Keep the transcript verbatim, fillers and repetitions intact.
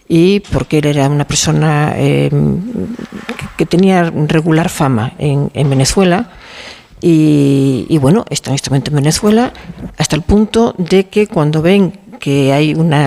y porque él era una persona eh, que tenía regular fama en, en Venezuela. Y, y bueno, está en este momento en Venezuela hasta el punto de que cuando ven que hay una